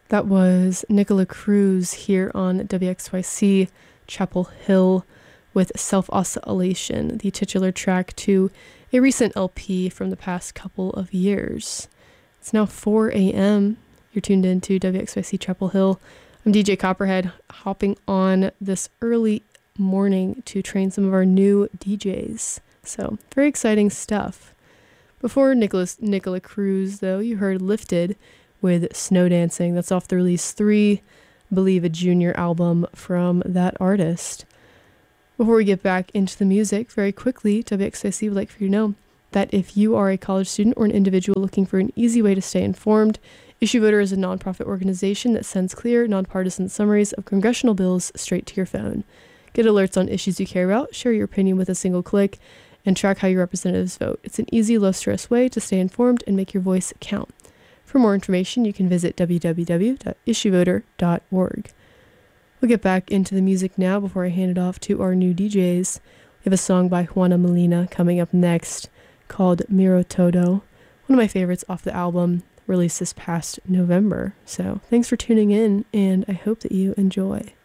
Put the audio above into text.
That was Nicola Cruz here on WXYC Chapel Hill with Self-Oscillation, the titular track to a recent LP from the past couple of years. It's now 4 a.m. You're tuned in to WXYC Chapel Hill. I'm DJ Copperhead, hopping on this early morning to train some of our new DJs. So, very exciting stuff. Before Nicola Cruz, though, you heard Lifted with Snow Dancing. That's off the release 3, I believe a junior album from that artist. Before we get back into the music, very quickly, WXIC would like for you to know that if you are a college student or an individual looking for an easy way to stay informed, Issue Voter is a nonprofit organization that sends clear, nonpartisan summaries of congressional bills straight to your phone. Get alerts on issues you care about, share your opinion with a single click, and track how your representatives vote. It's an easy, low-stress way to stay informed and make your voice count. For more information, you can visit www.issuevoter.org. We'll get back into the music now before I hand it off to our new DJs. We have a song by Juana Molina coming up next called Miro Todo, one of my favorites off the album, released this past November. So thanks for tuning in, and I hope that you enjoy.